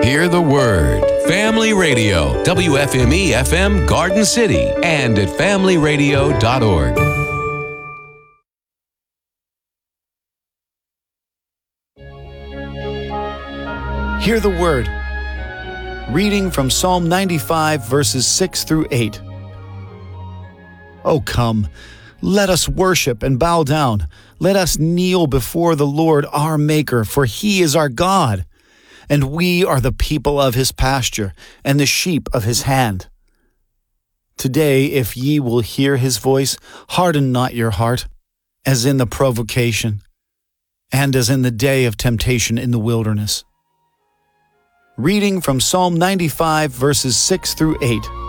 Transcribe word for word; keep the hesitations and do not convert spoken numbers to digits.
Hear the Word. Family Radio, W F M E F M Garden City, and at family radio dot org. Hear the Word. Reading from Psalm ninety-five, verses six through eight. O come, let us worship and bow down. Let us kneel before the Lord our Maker, for He is our God, and we are the people of His pasture, and the sheep of His hand. Today, if ye will hear His voice, harden not your heart, as in the provocation, and as in the day of temptation in the wilderness. Reading from Psalm ninety-five, verses six through eight.